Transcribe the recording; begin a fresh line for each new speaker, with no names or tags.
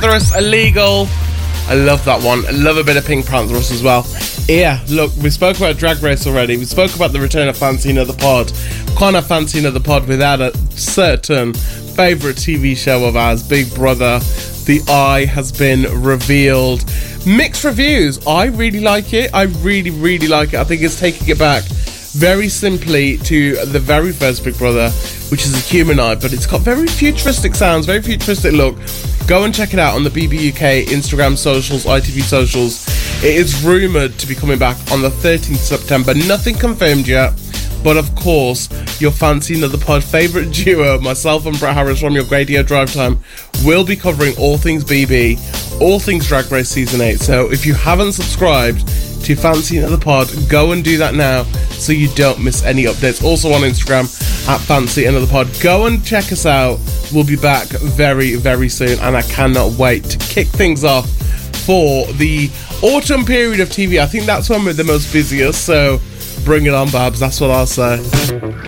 Pantherus Illegal. I love that one. I love a bit of Pink Pantherus as well. Yeah, look, we spoke about Drag Race already. We spoke about the return of Fancy Another Pod. Can't have Fancy Another Pod without a certain favourite TV show of ours, Big Brother. The Eye has been revealed. Mixed reviews. I really like it. I really, really like it. I think it's taking it back very simply to the very first Big Brother, which is a human eye, but it's got very futuristic sounds, very futuristic look. Go and check it out on the BBUK Instagram socials, ITV socials. It is rumoured to be coming back on the 13th September. Nothing confirmed yet, but of course, your Fancy Another Pod favourite duo, myself and Brett Harris from your Radio Drive Time, will be covering all things BB, all things Drag Race Season 8. So if you haven't subscribed to Fancy Another Pod, go and do that now so you don't miss any updates. Also on Instagram at Fancy Another Pod. Go and check us out. We'll be back very, very soon, and I cannot wait to kick things off for the autumn period of TV. I think that's when we're the most busiest, so bring it on, Babs. That's what I'll say.